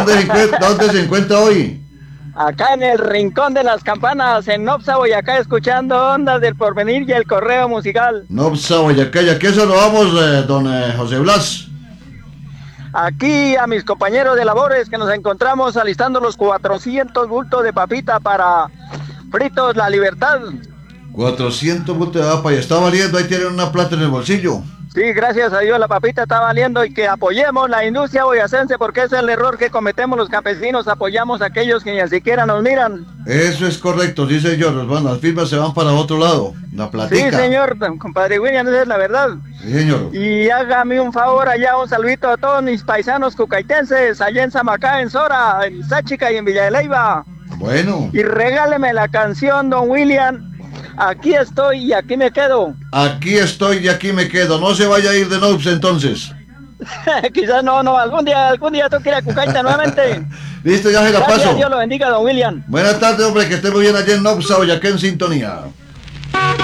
¿Dónde se encuentra hoy? Acá en el Rincón de las Campanas, en Nopsa, Boyacá, escuchando Ondas del Porvenir y el Correo Musical. Nopsa, Boyacá, ¿y a qué saludamos, don José Blas? Aquí a mis compañeros de labores que nos encontramos alistando los 400 bultos de papita para Fritos La Libertad. 400 bultos de papa y está valiendo, ahí tienen una plata en el bolsillo. Sí, gracias a Dios la papita está valiendo y que apoyemos la industria boyacense porque es el error que cometemos los campesinos, apoyamos a aquellos que ni siquiera nos miran. Eso es correcto, sí señor, las firmas se van para otro lado, la platica. Sí señor, compadre William, esa es la verdad. Sí señor. Y hágame un favor allá, un saludito a todos mis paisanos cucaitenses, allá en Samacá, en Sora, en Sáchica y en Villa de Leyva. Bueno. Y regáleme la canción, don William. Aquí estoy y aquí me quedo. Aquí estoy y aquí me quedo. No se vaya a ir de Nopsa entonces. Quizás no, algún día tengo que ir a Cucaita nuevamente. Listo, ya se la paso. Dios lo bendiga, don William. Buenas tardes, hombre, que esté muy bien allá en Nopsa, Boyacá en sintonía.